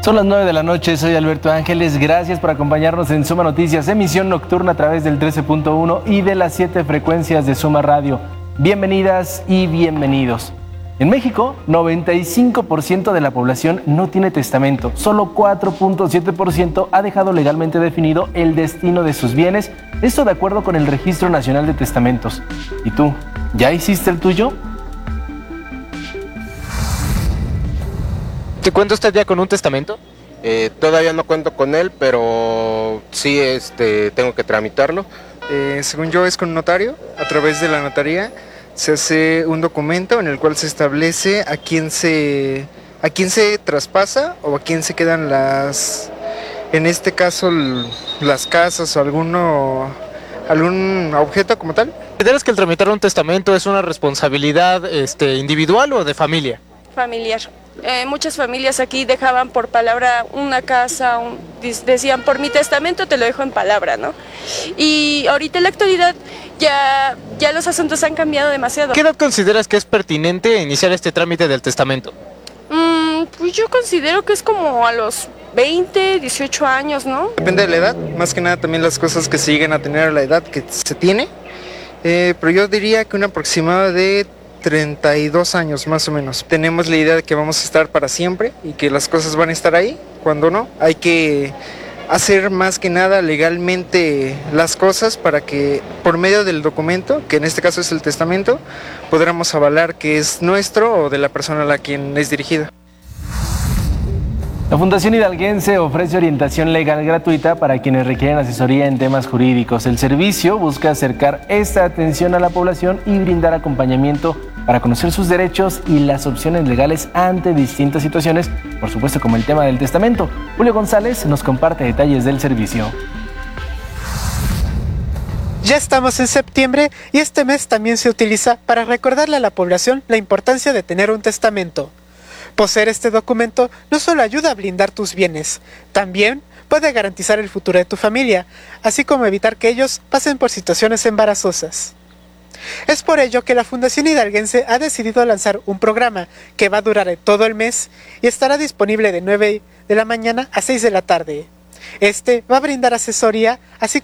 Son las 9 de la noche, soy Alberto Ángeles, gracias por acompañarnos en Suma Noticias, emisión nocturna a través del 13.1 y de las 7 frecuencias de Suma Radio. Bienvenidas y bienvenidos. En México, 95% de la población no tiene testamento, solo 4.7% ha dejado legalmente definido el destino de sus bienes, esto de acuerdo con el Registro Nacional de Testamentos. ¿Y tú, ya hiciste el tuyo? ¿Te cuenta usted ya con un testamento? Todavía no cuento con él, pero sí tengo que tramitarlo. Según yo es con un notario. A través de la notaría se hace un documento en el cual se establece a quién se traspasa o a quién se quedan en este caso las casas o algún objeto como tal. ¿Consideras que el tramitar un testamento es una responsabilidad individual o de familia? Familiar. Muchas familias aquí dejaban por palabra una casa, decían por mi testamento te lo dejo en palabra, ¿no? Y ahorita en la actualidad ya los asuntos han cambiado demasiado. ¿Qué edad consideras que es pertinente iniciar este trámite del testamento? Pues yo considero que es como a los 20, 18 años, ¿no? Depende de la edad, más que nada también las cosas que se lleguen a tener a la edad que se tiene, pero yo diría que un aproximado de 32 años más o menos. Tenemos la idea de que vamos a estar para siempre y que las cosas van a estar ahí, cuando no. Hay que hacer más que nada legalmente las cosas para que por medio del documento, que en este caso es el testamento, podamos avalar que es nuestro o de la persona a la quien es dirigido. La Fundación Hidalguense ofrece orientación legal gratuita para quienes requieren asesoría en temas jurídicos. El servicio busca acercar esta atención a la población y brindar acompañamiento para conocer sus derechos y las opciones legales ante distintas situaciones, por supuesto como el tema del testamento. Julio González nos comparte detalles del servicio. Ya estamos en septiembre y este mes también se utiliza para recordarle a la población la importancia de tener un testamento. Poseer este documento no solo ayuda a blindar tus bienes, también puede garantizar el futuro de tu familia, así como evitar que ellos pasen por situaciones embarazosas. Es por ello que la Fundación Hidalguense ha decidido lanzar un programa que va a durar todo el mes y estará disponible de 9 de la mañana a 6 de la tarde. Este va a brindar asesoría, así